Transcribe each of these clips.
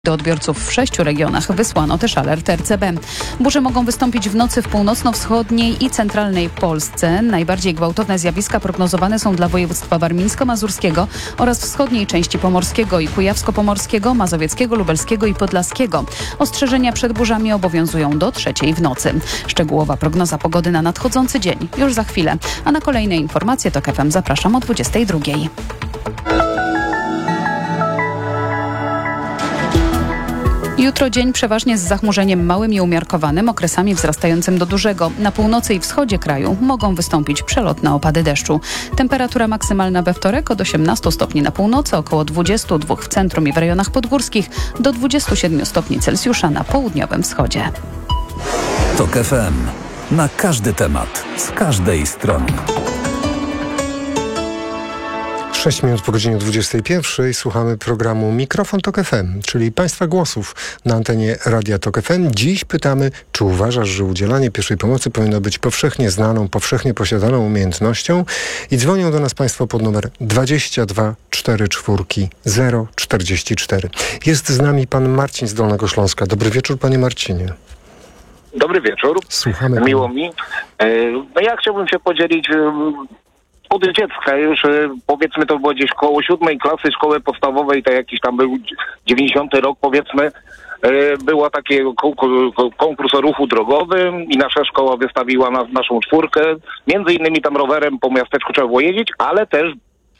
Do odbiorców w 6 regionach wysłano też alert RCB. Burze mogą wystąpić w nocy w północno-wschodniej i centralnej Polsce. Najbardziej gwałtowne zjawiska prognozowane są dla województwa warmińsko-mazurskiego oraz wschodniej części pomorskiego i kujawsko-pomorskiego, mazowieckiego, lubelskiego i podlaskiego. Ostrzeżenia przed burzami obowiązują do 3:00 w nocy. Szczegółowa prognoza pogody na nadchodzący dzień już za chwilę. A na kolejne informacje TOK FM zapraszam o 22:00. Jutro dzień przeważnie z zachmurzeniem małym i umiarkowanym, okresami wzrastającym do dużego. Na północy i wschodzie kraju mogą wystąpić przelotne opady deszczu. Temperatura maksymalna we wtorek od 18 stopni na północy, około 22 w centrum i w rejonach podgórskich, do 27 stopni Celsjusza na południowym wschodzie. TOK FM. Na każdy temat, z każdej strony. 6 minut po godzinie 21 słuchamy programu Mikrofon TOK FM, czyli Państwa głosów na antenie Radia TOK FM. Dziś pytamy, czy uważasz, że udzielanie pierwszej pomocy powinno być powszechnie znaną, powszechnie posiadaną umiejętnością? I dzwonią do nas Państwo pod numer 22 44 044. Jest z nami pan Marcin z Dolnego Śląska. Dobry wieczór, panie Marcinie. Dobry wieczór. Słuchamy. Miło mi. No ja chciałbym się podzielić od dziecka już, powiedzmy to było gdzieś koło 7 klasy szkoły podstawowej, to jakiś tam był 90 rok powiedzmy, była taki konkurs o ruchu drogowym i nasza szkoła wystawiła naszą czwórkę, między innymi tam rowerem po miasteczku trzeba było jeździć, ale też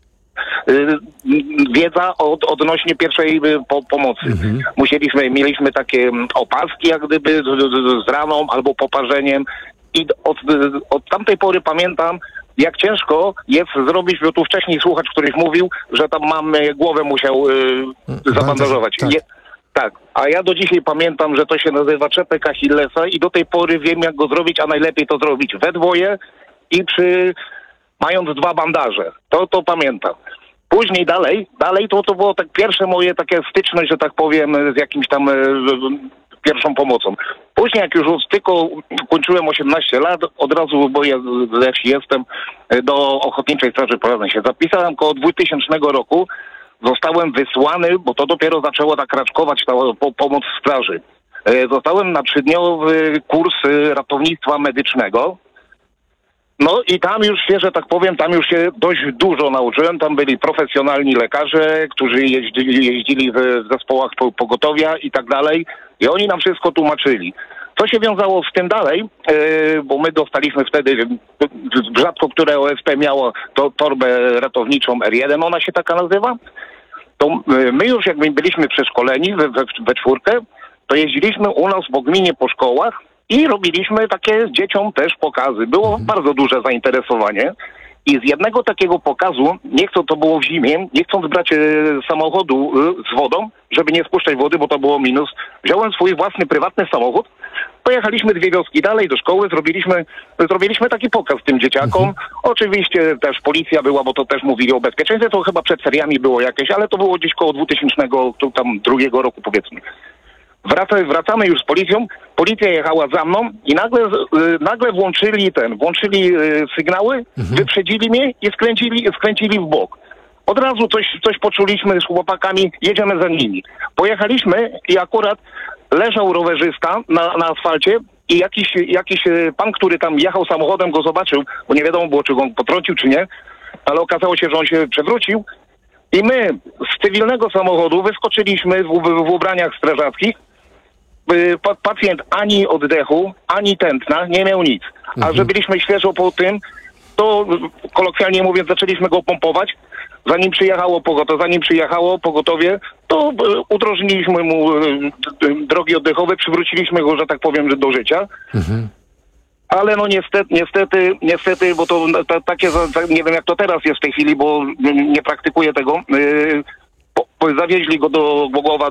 wiedza odnośnie pierwszej pomocy. Mieliśmy takie opaski jak gdyby z raną albo poparzeniem i od tamtej pory pamiętam, jak ciężko jest zrobić, bo tu wcześniej słuchacz któryś mówił, że tam mamy głowę musiał zabandażować. Tak. Tak, a ja do dzisiaj pamiętam, że to się nazywa czepek Achillesa i do tej pory wiem jak go zrobić, a najlepiej to zrobić we dwoje i mając 2 bandaże. To pamiętam. Później dalej to było tak pierwsze moje takie styczność, że tak powiem, z jakimś tam pierwszą pomocą. Później jak już tylko kończyłem 18 lat, od razu, bo ja ze wsi jestem, do Ochotniczej Straży Pożarnej się zapisałem. Koło 2000 roku zostałem wysłany, bo to dopiero zaczęło tak raczkować ta pomoc w straży. Zostałem na 3-dniowy kurs ratownictwa medycznego. No i tam już się, że tak powiem, tam już się dość dużo nauczyłem. Tam byli profesjonalni lekarze, którzy jeździli w zespołach pogotowia i tak dalej. I oni nam wszystko tłumaczyli. Co się wiązało z tym dalej, bo my dostaliśmy wtedy, rzadko które OSP miało torbę ratowniczą R1, ona się taka nazywa. To my już jak byliśmy przeszkoleni we czwórkę, to jeździliśmy u nas w gminie po szkołach i robiliśmy takie z dzieciom też pokazy. Było bardzo duże zainteresowanie. I z jednego takiego pokazu, to było w zimie, nie chcąc brać samochodu z wodą, żeby nie spuszczać wody, bo to było minus, wziąłem swój własny, prywatny samochód, pojechaliśmy 2 wioski dalej do szkoły, zrobiliśmy taki pokaz tym dzieciakom. Oczywiście też policja była, bo to też mówili o bezpieczeństwie, to chyba przed feriami było jakieś, ale to było gdzieś koło 2002 roku powiedzmy. Wracamy już z policją, policja jechała za mną i nagle włączyli sygnały, wyprzedzili mnie i skręcili w bok. Od razu coś poczuliśmy z chłopakami, jedziemy za nimi. Pojechaliśmy i akurat leżał rowerzysta na asfalcie i jakiś pan, który tam jechał samochodem, go zobaczył, bo nie wiadomo było, czy go potrącił, czy nie, ale okazało się, że on się przewrócił i my z cywilnego samochodu wyskoczyliśmy w ubraniach strażackich. Pacjent ani oddechu, ani tętna nie miał nic. A że byliśmy świeżo po tym, to kolokwialnie mówiąc zaczęliśmy go pompować. Zanim przyjechało pogotowie, to udrożniliśmy mu drogi oddechowe, przywróciliśmy go, że tak powiem, do życia. Ale no niestety, bo to takie, nie wiem jak to teraz jest w tej chwili, bo nie praktykuję tego, zawieźli go do Głogowa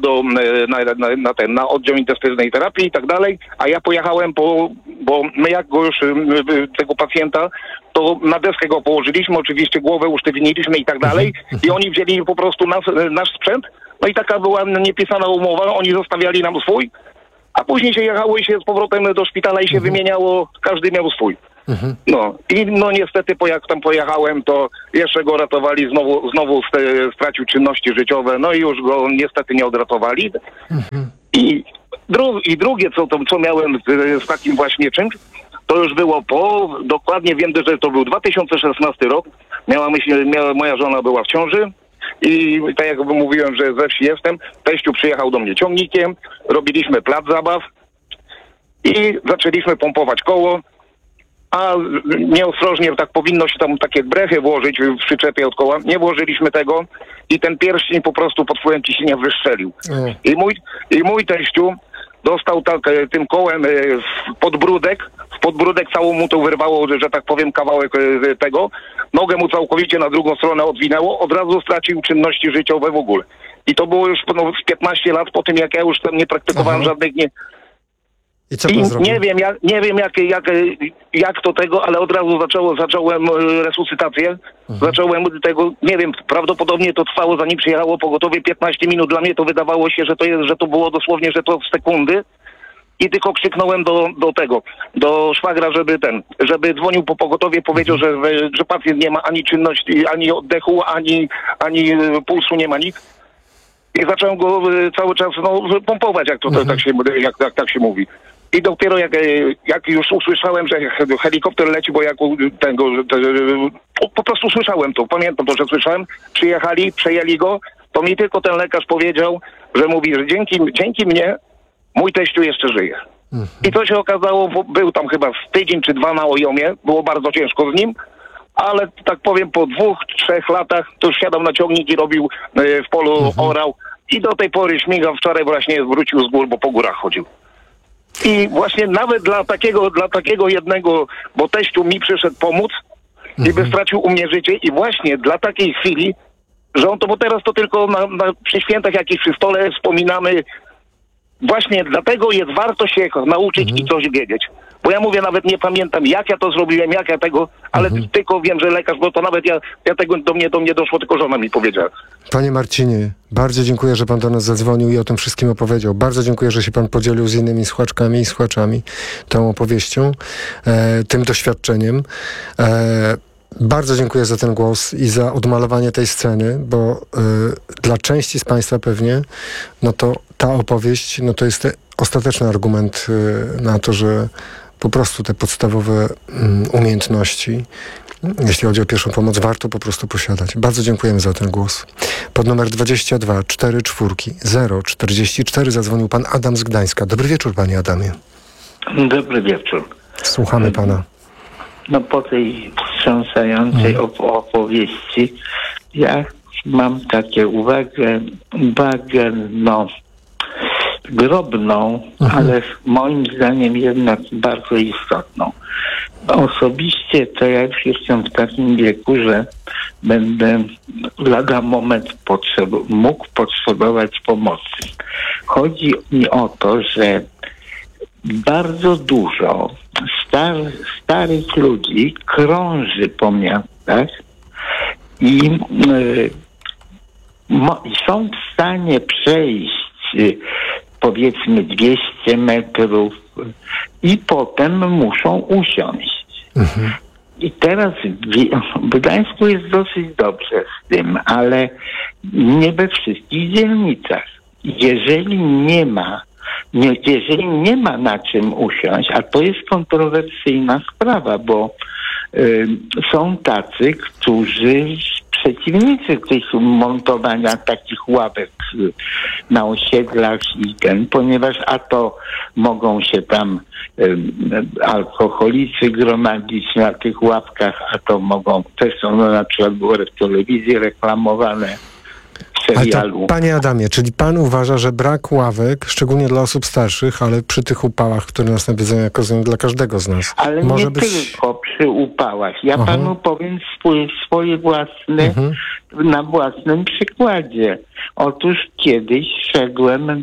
na oddział intensywnej terapii i tak dalej, a ja pojechałem bo my jak go już tego pacjenta, to na deskę go położyliśmy, oczywiście głowę usztywniliśmy i tak dalej i oni wzięli po prostu nasz sprzęt, no i taka była niepisana umowa, oni zostawiali nam swój, a później się jechało i się z powrotem do szpitala i się wymieniało, każdy miał swój. No i no niestety jak tam pojechałem, to jeszcze go ratowali, znowu stracił czynności życiowe, no i już go niestety nie odratowali. I drugie, co miałem z takim właśnie czymś, to już było dokładnie wiem, że to był 2016 rok, moja żona była w ciąży i tak jak mówiłem, że ze wsi jestem, teściu przyjechał do mnie ciągnikiem, robiliśmy plac zabaw i zaczęliśmy pompować koło, a nieostrożnie tak powinno się tam takie brechy włożyć w przyczepie od koła, nie włożyliśmy tego i ten pierścień po prostu pod wpływem ciśnienia wystrzelił. I mój teściu dostał tym kołem w podbródek całą mu to wyrwało, że tak powiem, kawałek tego. Nogę mu całkowicie na drugą stronę odwinęło, od razu stracił czynności życiowe w ogóle. I to było już 15 lat po tym, jak ja już tam nie praktykowałem żadnych... I co pan zrobił? Nie wiem jak to tego, ale od razu zacząłem resuscytację. Zacząłem tego, nie wiem, prawdopodobnie to trwało, zanim przyjechało pogotowie 15 minut. Dla mnie to wydawało się, że to było dosłownie, że to w sekundy. I tylko krzyknąłem do szwagra, żeby dzwonił po pogotowie, powiedział, że pacjent nie ma ani czynności, ani oddechu, ani pulsu, nie ma nic. I zacząłem go cały czas pompować, jak tak się mówi. I dopiero jak już usłyszałem, że helikopter leci, bo po prostu słyszałem to, pamiętam to, że słyszałem, przyjechali, przejęli go, to mi tylko ten lekarz powiedział, że mówi, że dzięki mnie mój teściu jeszcze żyje. I to się okazało, był tam chyba tydzień czy 2 na ojomie, było bardzo ciężko z nim, ale tak powiem po 2-3 latach to już siadał na ciągnik i robił w polu orał i do tej pory śmiga, wczoraj właśnie wrócił z gór, bo po górach chodził. I właśnie nawet dla takiego jednego, bo teściu mi przyszedł pomóc i by stracił u mnie życie i właśnie dla takiej chwili, że on to, bo teraz to tylko przy świętach jakichś przy stole wspominamy, właśnie dlatego jest warto się nauczyć i coś wiedzieć. Bo ja mówię, nawet nie pamiętam, jak ja to zrobiłem, ale tylko wiem, że lekarz, bo to nawet ja tego do mnie doszło, tylko żona mi powiedziała. Panie Marcinie, bardzo dziękuję, że pan do nas zadzwonił i o tym wszystkim opowiedział. Bardzo dziękuję, że się pan podzielił z innymi słuchaczkami i słuchaczami tą opowieścią, tym doświadczeniem. Bardzo dziękuję za ten głos i za odmalowanie tej sceny, bo dla części z państwa pewnie, no to ta opowieść, no to jest ostateczny argument na to, że po prostu te podstawowe umiejętności, jeśli chodzi o pierwszą pomoc, warto po prostu posiadać. Bardzo dziękujemy za ten głos. Pod numer 22 44 044 zadzwonił pan Adam z Gdańska. Dobry wieczór, panie Adamie. Dobry wieczór. Słuchamy pana. No po tej wstrząsającej opowieści ja mam takie uwagę drobną, ale moim zdaniem jednak bardzo istotną. Osobiście to ja już jestem w takim wieku, że będę lada moment mógł potrzebować pomocy. Chodzi mi o to, że bardzo dużo starych ludzi krąży po miastach i są w stanie przejść powiedzmy 200 metrów i potem muszą usiąść. I teraz w Gdańsku jest dosyć dobrze z tym, ale nie we wszystkich dzielnicach. Jeżeli nie ma na czym usiąść, a to jest kontrowersyjna sprawa, bo są tacy, którzy przeciwnicy tych montowania takich ławek na osiedlach ponieważ a to mogą się tam alkoholicy gromadzić na tych ławkach, a to mogą, też są na przykład było w telewizji reklamowane w serialu. Ale to, panie Adamie, czyli pan uważa, że brak ławek, szczególnie dla osób starszych, ale przy tych upałach, które nas nawiedzają jako dla każdego z nas. Ale może nie być... tylko przy upałach. Ja panu powiem swoje własne, na własnym przykładzie. Otóż kiedyś szedłem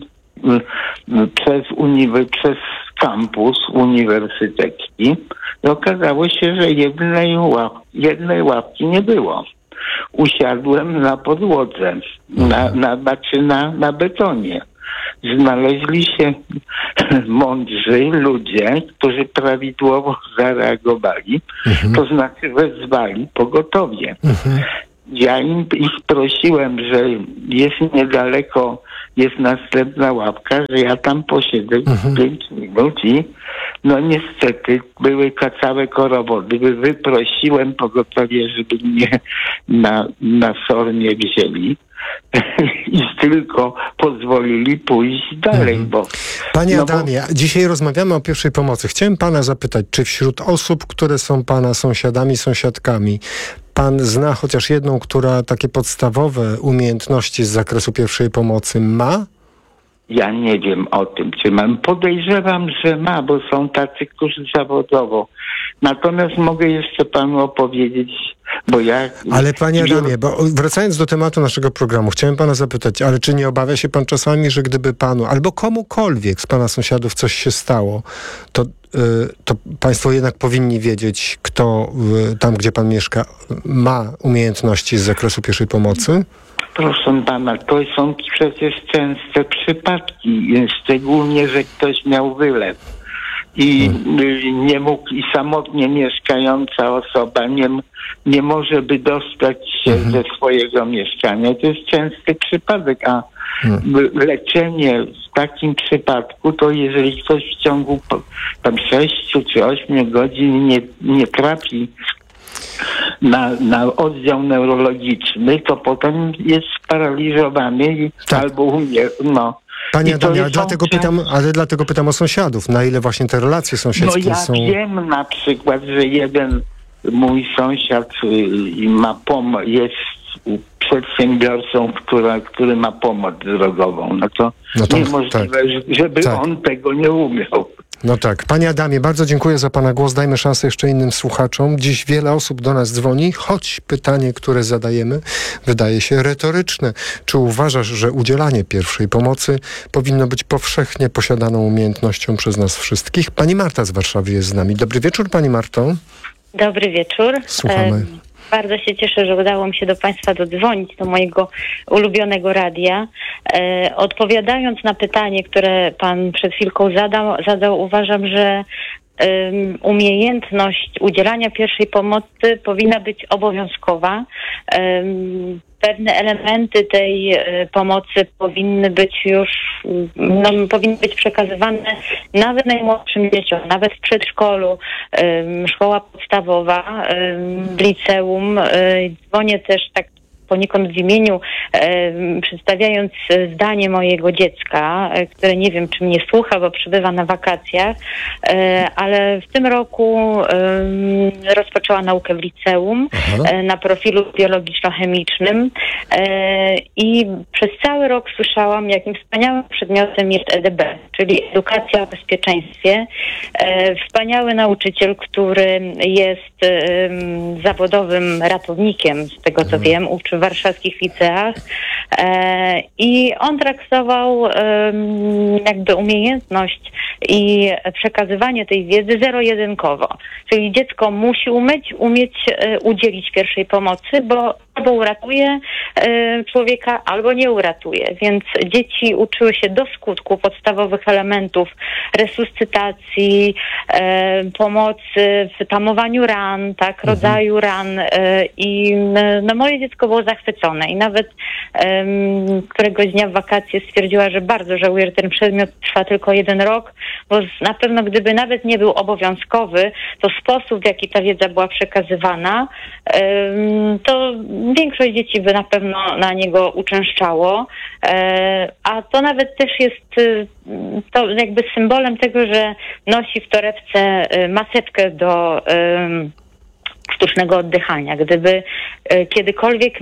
przez kampus uniwersytecki i okazało się, że jednej ławki nie było. Usiadłem na podłodze, na betonie. Znaleźli się mądrzy ludzie, którzy prawidłowo zareagowali, to znaczy wezwali pogotowie. Ja ich prosiłem, że jest niedaleko, jest następna ławka, że ja tam posiedzę 5 minut i no niestety były całe korowody. Wyprosiłem pogotowie, żeby mnie na SOR nie wzięli i tylko pozwolili pójść dalej, bo... Panie Adamie, dzisiaj rozmawiamy o pierwszej pomocy. Chciałem pana zapytać, czy wśród osób, które są pana sąsiadami, sąsiadkami, pan zna chociaż jedną, która takie podstawowe umiejętności z zakresu pierwszej pomocy ma? Ja nie wiem o tym, czy mam. Podejrzewam, że ma, bo są tacy, którzy zawodowo. Natomiast mogę jeszcze panu opowiedzieć, bo ja... Ale panie Adamie, bo wracając do tematu naszego programu, chciałem pana zapytać, ale czy nie obawia się pan czasami, że gdyby panu albo komukolwiek z pana sąsiadów coś się stało, to państwo jednak powinni wiedzieć, kto tam, gdzie pan mieszka, ma umiejętności z zakresu pierwszej pomocy? Proszę pana, to są przecież częste przypadki, szczególnie, że ktoś miał wylew i nie mógł, i samotnie mieszkająca osoba nie może wydostać się ze swojego mieszkania. To jest częsty przypadek, a leczenie w takim przypadku to jeżeli ktoś w ciągu tam 6 czy 8 godzin nie trafi na oddział neurologiczny, to potem jest sparaliżowany i albo umiera. No. Panie Adamie, dlatego pytam o sąsiadów. Na ile właśnie te relacje sąsiedzkie są... No ja wiem na przykład, że jeden mój sąsiad jest przedsiębiorcą, który ma pomoc drogową. No to niemożliwe, żeby on tego nie umiał. No tak. Panie Adamie, bardzo dziękuję za pana głos. Dajmy szansę jeszcze innym słuchaczom. Dziś wiele osób do nas dzwoni, choć pytanie, które zadajemy, wydaje się retoryczne. Czy uważasz, że udzielanie pierwszej pomocy powinno być powszechnie posiadaną umiejętnością przez nas wszystkich? Pani Marta z Warszawy jest z nami. Dobry wieczór, pani Marto. Dobry wieczór. Słuchamy. Bardzo się cieszę, że udało mi się do państwa dodzwonić, do mojego ulubionego radia. Odpowiadając na pytanie, które pan przed chwilką zadał, uważam, że umiejętność udzielania pierwszej pomocy powinna być obowiązkowa. Pewne elementy tej pomocy powinny być przekazywane nawet najmłodszym dzieciom, nawet w przedszkolu, szkoła podstawowa, liceum. Dzwonię też tak poniekąd w imieniu, przedstawiając zdanie mojego dziecka, które nie wiem, czy mnie słucha, bo przybywa na wakacjach, ale w tym roku rozpoczęła naukę w liceum na profilu biologiczno-chemicznym i przez cały rok słyszałam, jakim wspaniałym przedmiotem jest EDB, czyli edukacja o bezpieczeństwie. Wspaniały nauczyciel, który jest zawodowym ratownikiem, z tego co wiem, uczy w warszawskich liceach i on traktował jakby umiejętność i przekazywanie tej wiedzy zero-jedynkowo. Czyli dziecko musi umieć udzielić pierwszej pomocy, bo albo uratuje człowieka, albo nie uratuje. Więc dzieci uczyły się do skutku podstawowych elementów resuscytacji, pomocy w tamowaniu ran, tak, rodzaju ran i moje dziecko było zachwycone i nawet któregoś dnia w wakacje stwierdziła, że bardzo żałuje, że ten przedmiot trwa tylko 1 rok, bo na pewno gdyby nawet nie był obowiązkowy, to sposób, w jaki ta wiedza była przekazywana, to większość dzieci by na pewno na niego uczęszczało, a to nawet też jest to jakby symbolem tego, że nosi w torebce maseczkę do sztucznego oddychania. Gdyby kiedykolwiek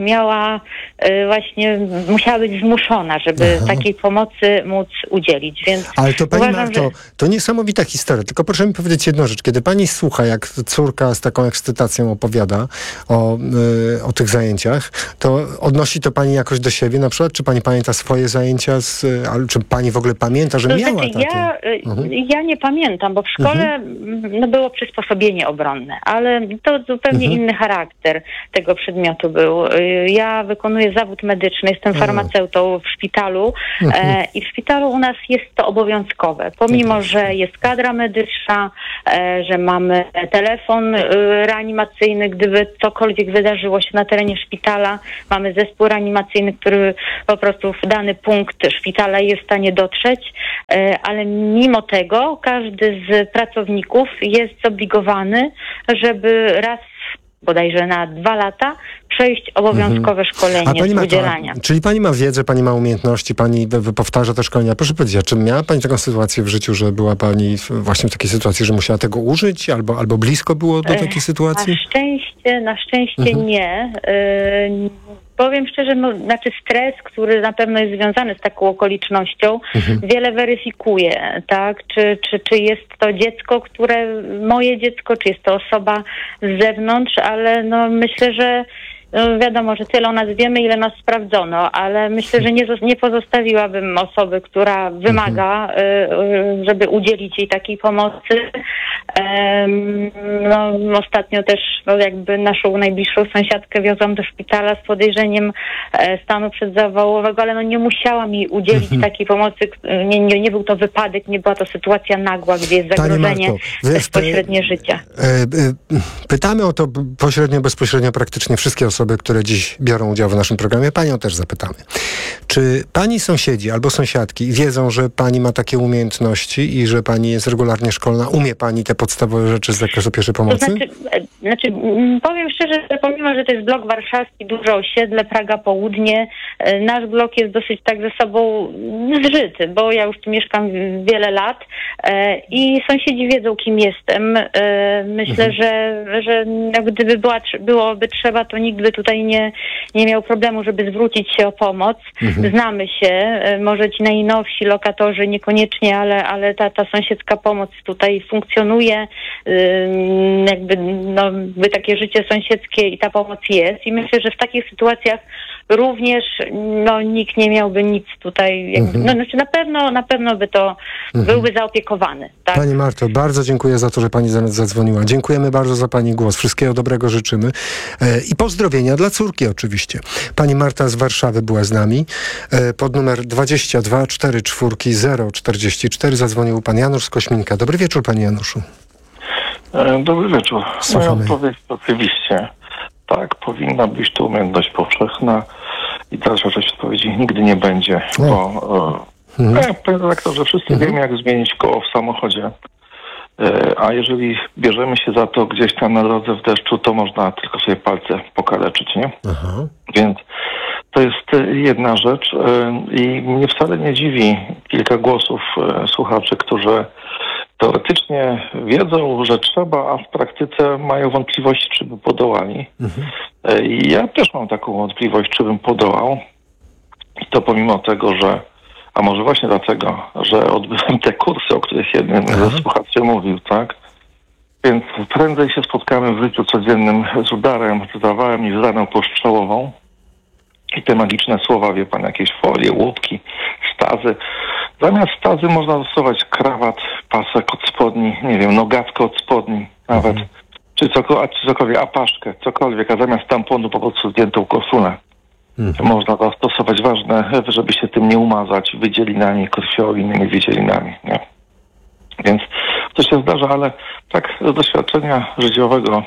musiała być zmuszona, żeby takiej pomocy móc udzielić. Więc ale to pani Marto, to niesamowita historia. Tylko proszę mi powiedzieć jedną rzecz. Kiedy pani słucha, jak córka z taką ekscytacją opowiada o tych zajęciach, to odnosi to pani jakoś do siebie na przykład? Czy pani pamięta swoje zajęcia? Czy pani w ogóle pamięta, że miała takie? Ja nie pamiętam, bo w szkole było przysposobienie obronne, ale to zupełnie inny charakter tego przedmiotu był. Ja wykonuję zawód medyczny, jestem farmaceutą w szpitalu i w szpitalu u nas jest to obowiązkowe. Pomimo, że jest kadra medyczna, że mamy telefon reanimacyjny, gdyby cokolwiek wydarzyło się na terenie szpitala, mamy zespół reanimacyjny, który po prostu w dany punkt szpitala jest w stanie dotrzeć, ale mimo tego każdy z pracowników jest zobligowany, żeby raz bodajże na 2 lata przejść obowiązkowe szkolenie z udzielania. Czyli pani ma wiedzę, pani ma umiejętności, pani powtarza te szkolenia. Proszę powiedzieć, czy miała pani taką sytuację w życiu, że była pani właśnie w takiej sytuacji, że musiała tego użyć, albo blisko było do takiej sytuacji? Na szczęście nie. Powiem szczerze, stres, który na pewno jest związany z taką okolicznością, wiele weryfikuje, tak? Czy jest to dziecko, moje dziecko, czy jest to osoba z zewnątrz, ale myślę, że wiadomo, że tyle o nas wiemy, ile nas sprawdzono, ale myślę, że nie pozostawiłabym osoby, która wymaga, żeby udzielić jej takiej pomocy. Ostatnio też jakby naszą najbliższą sąsiadkę wiozłam do szpitala z podejrzeniem stanu przedzawałowego, ale nie musiałam jej udzielić takiej pomocy. Nie był to wypadek, nie była to sytuacja nagła, gdzie jest zagrożenie bezpośrednie życia. Pytamy o to pośrednio, bezpośrednio praktycznie wszystkie osoby, które dziś biorą udział w naszym programie. Panią też zapytamy. Czy pani sąsiedzi albo sąsiadki wiedzą, że pani ma takie umiejętności i że pani jest regularnie szkolna? Umie pani te podstawowe rzeczy z zakresu pierwszej pomocy? Powiem szczerze, że pomimo, że to jest blok warszawski, duże osiedle, Praga Południe, nasz blok jest dosyć tak ze sobą zżyty, bo ja już tu mieszkam wiele lat i sąsiedzi wiedzą, kim jestem. Myślę, że gdyby byłoby trzeba, to nikt by tutaj nie miał problemu, żeby zwrócić się o pomoc. Znamy się, może ci najnowsi lokatorzy niekoniecznie, ale ta sąsiedzka pomoc tutaj funkcjonuje, jakby takie życie sąsiedzkie i ta pomoc jest. I myślę, że w takich sytuacjach również nikt nie miałby nic tutaj. Na pewno by to byłby zaopiekowany. Tak? Pani Marto, bardzo dziękuję za to, że pani zadzwoniła. Dziękujemy bardzo za pani głos. Wszystkiego dobrego życzymy. I pozdrowienia dla córki oczywiście. Pani Marta z Warszawy była z nami. Pod numer 22 44 044 zadzwonił pan Janusz z Kośminka. Dobry wieczór, panie Januszu. Dobry wieczór. Słuchamy. Moja odpowiedź oczywiście tak, powinna być to umiejętność powszechna i dalsza część odpowiedzi nigdy nie będzie, bo panie redaktorze, wszyscy wiemy, jak zmienić koło w samochodzie, a jeżeli bierzemy się za to gdzieś tam na drodze w deszczu, to można tylko sobie palce pokaleczyć, nie? Aha. Więc to jest jedna rzecz i mnie wcale nie dziwi kilka głosów słuchaczy, którzy teoretycznie wiedzą, że trzeba, a w praktyce mają wątpliwości, czy by podołali. I ja też mam taką wątpliwość, czy bym podołał. I to pomimo tego, że, a może właśnie dlatego, że odbyłem te kursy, o których jeden ze słuchaczy mówił, tak? Więc prędzej się spotkamy w życiu codziennym z udarem, z zawałem, niż z raną postrzałową. I te magiczne słowa, wie pan, jakieś folie, łupki, stazy. Zamiast stazy można stosować krawat, pasek od spodni, nie wiem, nogatkę od spodni nawet, czy cokolwiek, apaszkę, cokolwiek, a zamiast tamponu po prostu zdjętą koszulę. Można zastosować, ważne, żeby się tym nie umazać wydzielinami krwią, innymi wydzielinami. Nie? Więc to się zdarza, ale tak z doświadczenia życiowego,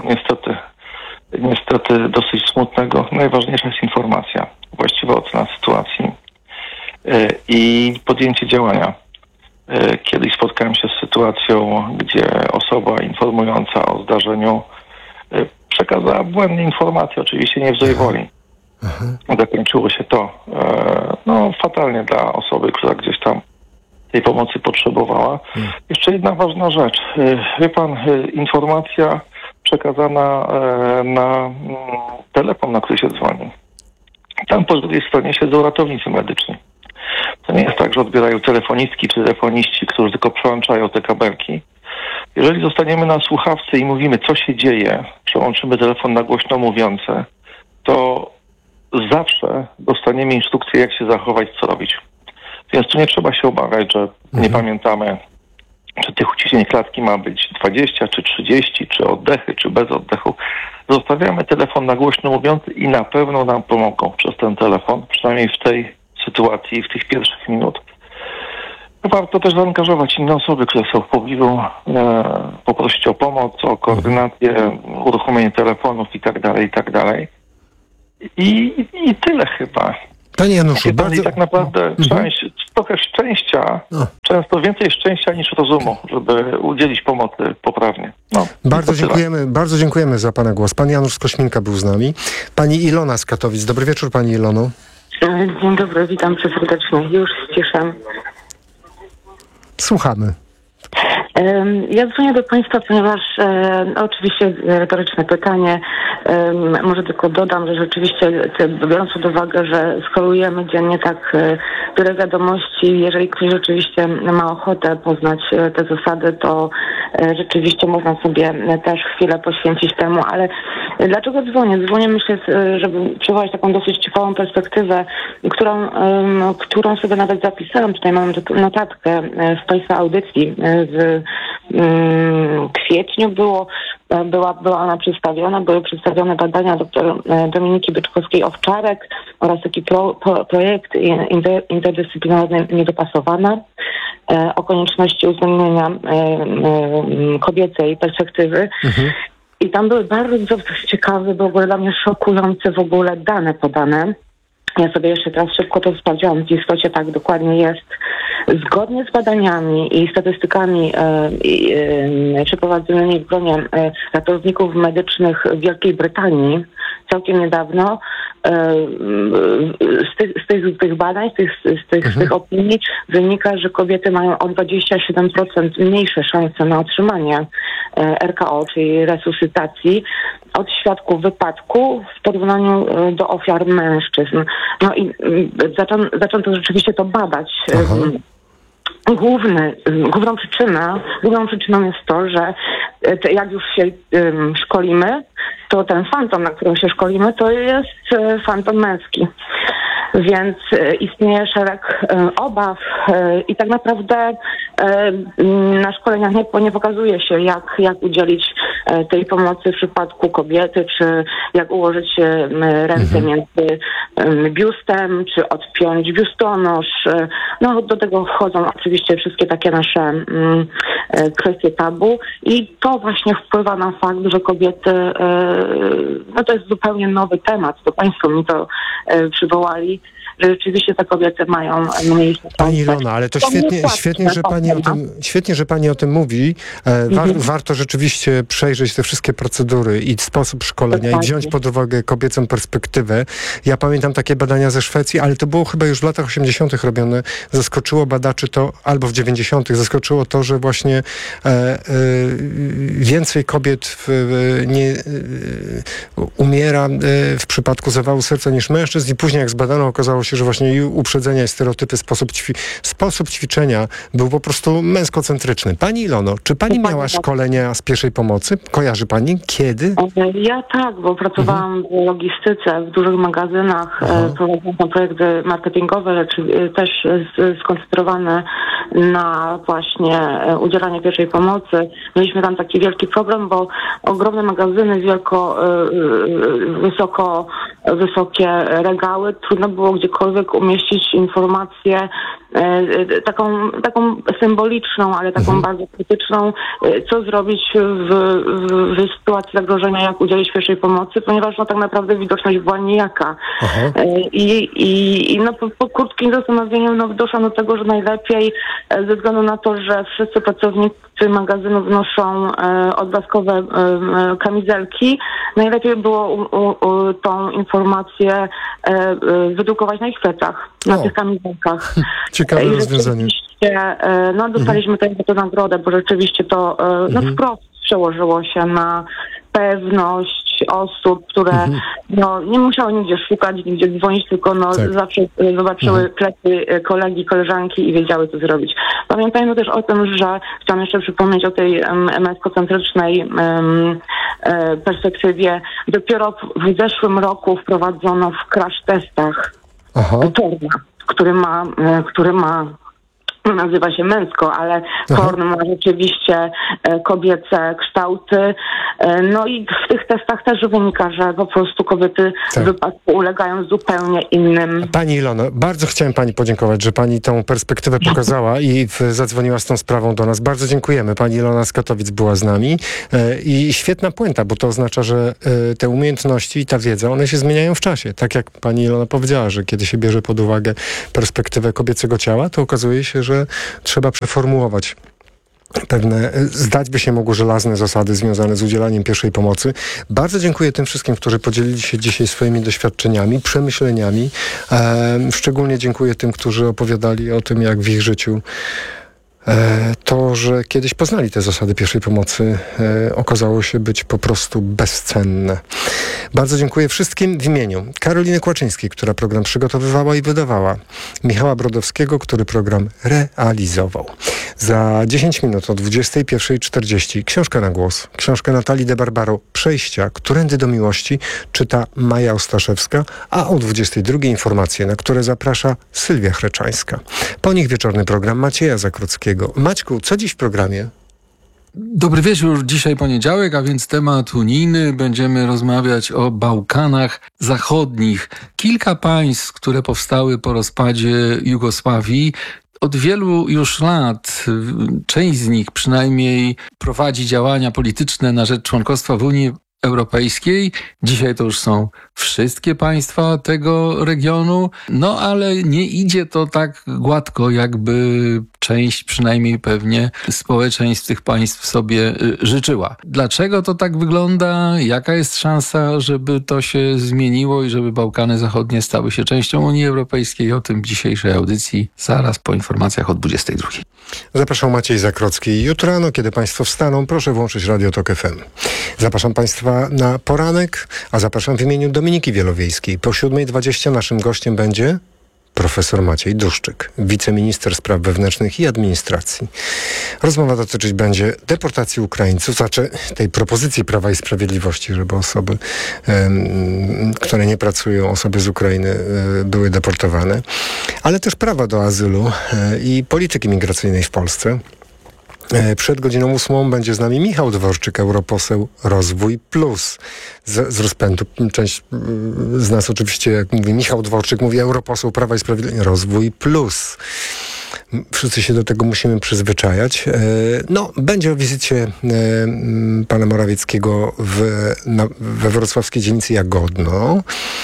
niestety dosyć smutnego, najważniejsza jest informacja, właściwa ocena sytuacji i podjęcie działania. Kiedyś spotkałem się z sytuacją, gdzie osoba informująca o zdarzeniu przekazała błędne informacje, oczywiście nie w złej woli. Zakończyło się to fatalnie dla osoby, która gdzieś tam tej pomocy potrzebowała. Jeszcze jedna ważna rzecz. Wie pan, informacja przekazana na telefon, na który się dzwoni. Tam po drugiej stronie siedzą ratownicy medyczni. To nie jest tak, że odbierają telefonistki czy telefoniści, którzy tylko przełączają te kabelki. Jeżeli zostaniemy na słuchawce i mówimy, co się dzieje, przełączymy telefon na głośno mówiące, to zawsze dostaniemy instrukcję, jak się zachować, co robić. Więc tu nie trzeba się obawiać, że nie pamiętamy czy tych uciśnień klatki ma być 20, czy 30, czy oddechy, czy bez oddechu. Zostawiamy telefon na głośno mówiący i na pewno nam pomogą przez ten telefon, przynajmniej w tej sytuacji, w tych pierwszych minut. Warto też zaangażować inne osoby, które są w pobliżu, poprosić o pomoc, o koordynację, uruchomienie telefonów i tak dalej. I tyle chyba. Panie Januszu, I tak naprawdę trochę szczęścia, często więcej szczęścia niż rozumu, żeby udzielić pomocy poprawnie. Bardzo dziękujemy za pana głos. Pan Janusz z Kośminka był z nami. Pani Ilona z Katowic. Dobry wieczór, pani Ilono. Dzień dobry, witam cię serdecznie. Już ściszam. Słuchamy. Ja dzwonię do państwa, ponieważ oczywiście retoryczne pytanie, może tylko dodam, że rzeczywiście biorąc pod uwagę, że skolujemy dziennie tak wiele wiadomości, jeżeli ktoś rzeczywiście ma ochotę poznać te zasady, to rzeczywiście można sobie też chwilę poświęcić temu, ale dlaczego dzwonię? Dzwonię, myślę, żeby przywołać taką dosyć ciekawą perspektywę, którą sobie nawet zapisałam. Tutaj mam notatkę z państwa audycji w kwietniu była ona przedstawiona, były przedstawione badania dr Dominiki Byczkowskiej-Owczarek oraz taki projekt interdyscyplinarny Niedopasowana o konieczności uwzględnienia kobiecej perspektywy. I tam były bardzo ciekawe, w ogóle dla mnie szokujące w ogóle dane podane. Ja sobie jeszcze teraz szybko to sprawdziłam, w istocie tak dokładnie jest. Zgodnie z badaniami i statystykami przeprowadzonymi w gronie ratowników medycznych w Wielkiej Brytanii całkiem niedawno, z tych badań, z tych opinii wynika, że kobiety mają o 27% mniejsze szanse na otrzymanie RKO, czyli resuscytacji, od świadków wypadku w porównaniu do ofiar mężczyzn. No i zaczęto rzeczywiście to badać. Główną przyczyną jest to, że jak już się szkolimy, to ten fantom, na którym się szkolimy, to jest fantom męski. Więc istnieje szereg obaw i tak naprawdę na szkoleniach nie pokazuje się, jak udzielić tej pomocy w przypadku kobiety, czy jak ułożyć ręce między biustem, czy odpiąć biustonosz. No do tego wchodzą oczywiście wszystkie takie nasze kwestie tabu i to właśnie wpływa na fakt, że kobiety, no to jest zupełnie nowy temat, to państwo mi to przywołali, że rzeczywiście te kobiety mają mniejsze szanse. Pani Ilona, ale to świetnie, że pani o tym mówi. Warto rzeczywiście przejrzeć te wszystkie procedury i sposób szkolenia i wziąć pod uwagę kobiecą perspektywę. Ja pamiętam takie badania ze Szwecji, ale to było chyba już w latach 80. robione. Zaskoczyło badaczy to, albo w 90. zaskoczyło to, że właśnie więcej kobiet umiera w przypadku zawału serca niż mężczyzn i później jak zbadano, okazało się, że właśnie i uprzedzenia i stereotypy, sposób ćwiczenia był po prostu męskocentryczny. Pani Ilono, czy pani miała szkolenia z pierwszej pomocy? Kojarzy pani? Kiedy? Ja tak, bo pracowałam w logistyce, w dużych magazynach, prowadząc projekty marketingowe, lecz też skoncentrowane na właśnie udzielanie pierwszej pomocy. Mieliśmy tam taki wielki problem, bo ogromne magazyny, wysokie regały, trudno było gdziekolwiek umieścić informację taką symboliczną, ale taką bardzo krytyczną, co zrobić w sytuacji zagrożenia, jak udzielić pierwszej pomocy, ponieważ no tak naprawdę widoczność była nijaka. I po krótkim zastanowieniu doszłam do tego, że najlepiej ze względu na to, że wszyscy pracownicy magazynów noszą odblaskowe kamizelki, najlepiej było tą informację wydrukować na ich plecach, na tych kamizelkach. Ciekawe rozwiązanie. Dostaliśmy tę nagrodę, bo rzeczywiście to wprost przełożyło się na pewność osób, które nie musiały nigdzie szukać, nigdzie dzwonić, tylko zawsze zobaczyły plecy kolegi, koleżanki i wiedziały, co zrobić. Pamiętajmy też o tym, że chciałam jeszcze przypomnieć o tej męskocentrycznej perspektywie. Dopiero w zeszłym roku wprowadzono w crash testach Torna, który ma nazywa się męsko, ale porn ma rzeczywiście kobiece kształty. No i w tych testach też wynika, że po prostu kobiety w wypadku ulegają zupełnie innym. Pani Ilono, bardzo chciałem pani podziękować, że pani tą perspektywę pokazała i zadzwoniła z tą sprawą do nas. Bardzo dziękujemy. Pani Ilona z Katowic była z nami i świetna puenta, bo to oznacza, że te umiejętności i ta wiedza, one się zmieniają w czasie. Tak jak pani Ilona powiedziała, że kiedy się bierze pod uwagę perspektywę kobiecego ciała, to okazuje się, że trzeba przeformułować pewne, zdać by się mogło żelazne zasady związane z udzielaniem pierwszej pomocy. Bardzo dziękuję tym wszystkim, którzy podzielili się dzisiaj swoimi doświadczeniami, przemyśleniami. Szczególnie dziękuję tym, którzy opowiadali o tym, jak w ich życiu to, że kiedyś poznali te zasady pierwszej pomocy, okazało się być po prostu bezcenne. Bardzo dziękuję wszystkim w imieniu Karoliny Kłaczyńskiej, która program przygotowywała i wydawała, Michała Brodowskiego, który program realizował. Za 10 minut o 21:40 książka na głos. Książkę Natalii de Barbaro Przejścia, Którędy do miłości czyta Maja Ostaszewska, a o 22:00 informacje, na które zaprasza Sylwia Chreczańska. Po nich wieczorny program Macieja Zakróckiego. Maćku, co dziś w programie? Dobry wieczór. Dzisiaj poniedziałek, a więc temat unijny. Będziemy rozmawiać o Bałkanach Zachodnich. Kilka państw, które powstały po rozpadzie Jugosławii, od wielu już lat, część z nich przynajmniej prowadzi działania polityczne na rzecz członkostwa w Unii Europejskiej. Dzisiaj to już są wszystkie państwa tego regionu, no ale nie idzie to tak gładko, jakby część przynajmniej pewnie społeczeństw tych państw sobie życzyła. Dlaczego to tak wygląda? Jaka jest szansa, żeby to się zmieniło i żeby Bałkany Zachodnie stały się częścią Unii Europejskiej? O tym w dzisiejszej audycji zaraz po informacjach o 22:00. Zapraszam, Maciej Zakrocki. Jutro rano, kiedy państwo wstaną, proszę włączyć Radio Tok FM. Zapraszam państwa na poranek, a zapraszam w imieniu Dominiki Wielowiejskiej. Po 7:20 naszym gościem będzie profesor Maciej Duszczyk, wiceminister spraw wewnętrznych i administracji. Rozmowa dotyczyć będzie deportacji Ukraińców, znaczy tej propozycji Prawa i Sprawiedliwości, żeby osoby, które nie pracują, osoby z Ukrainy były deportowane, ale też prawa do azylu i polityki migracyjnej w Polsce. Przed godziną 8 będzie z nami Michał Dworczyk, europoseł Rozwój Plus. Z rozpędu. Część z nas oczywiście, jak mówi Michał Dworczyk, mówi europoseł Prawa i Sprawiedliwości. Rozwój Plus. Wszyscy się do tego musimy przyzwyczajać. No, będzie o wizycie pana Morawieckiego we wrocławskiej dzielnicy Jagodno.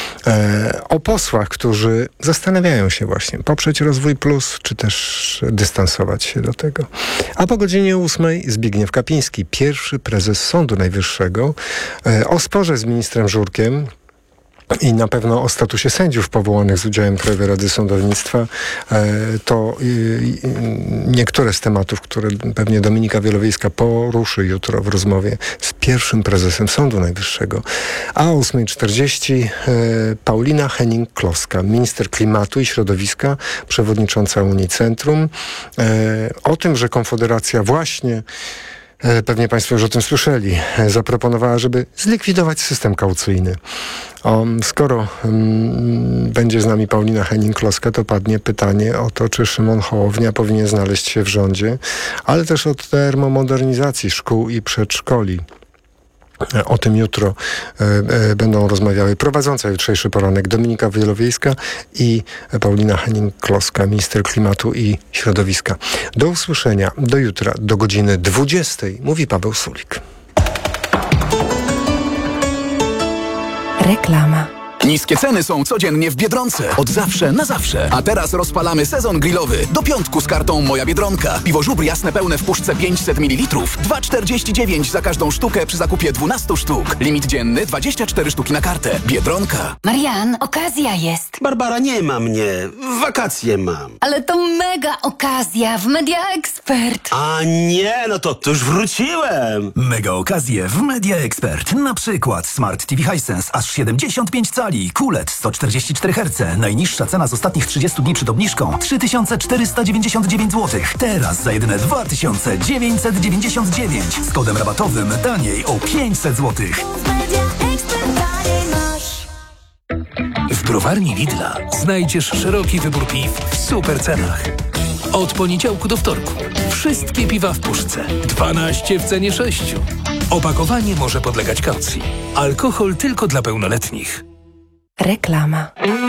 O posłach, którzy zastanawiają się właśnie poprzeć Rozwój Plus, czy też dystansować się do tego. A po godzinie 8 Zbigniew Kapiński, pierwszy prezes Sądu Najwyższego, o sporze z ministrem Żurkiem i na pewno o statusie sędziów powołanych z udziałem Krajowej Rady Sądownictwa. To niektóre z tematów, które pewnie Dominika Wielowiejska poruszy jutro w rozmowie z pierwszym prezesem Sądu Najwyższego. A o 8:40 Paulina Henning-Kloska, minister klimatu i środowiska, przewodnicząca Unii Centrum. O tym, że Konfederacja właśnie, pewnie państwo już o tym słyszeli, zaproponowała, żeby zlikwidować system kaucyjny. Skoro będzie z nami Paulina Henning-Kloska, to padnie pytanie o to, czy Szymon Hołownia powinien znaleźć się w rządzie, ale też o termomodernizacji szkół i przedszkoli. O tym jutro będą rozmawiały prowadząca jutrzejszy poranek Dominika Wielowiejska i Paulina Henning-Kloska, minister klimatu i środowiska. Do usłyszenia, do jutra, do godziny 20:00, mówi Paweł Sulik. Reklama. Niskie ceny są codziennie w Biedronce. Od zawsze na zawsze. A teraz rozpalamy sezon grillowy. Do piątku z kartą Moja Biedronka. Piwo Żubr jasne pełne w puszce 500 ml. 2,49 za każdą sztukę przy zakupie 12 sztuk. Limit dzienny 24 sztuki na kartę. Biedronka. Marian, okazja jest. Barbara, nie ma mnie. Wakacje mam. Ale to mega okazja w Media Expert. A nie, no to już wróciłem. Mega okazje w Media Expert. Na przykład Smart TV Hisense aż 75 cali. QLED 144 Hz. Najniższa cena z ostatnich 30 dni przed obniżką 3499 zł. Teraz za jedyne 2999. Z kodem rabatowym taniej o 500 zł. W browarni Lidla znajdziesz szeroki wybór piw w super cenach. Od poniedziałku do wtorku. Wszystkie piwa w puszce. 12 w cenie 6. Opakowanie może podlegać kaucji. Alkohol tylko dla pełnoletnich. Reklama.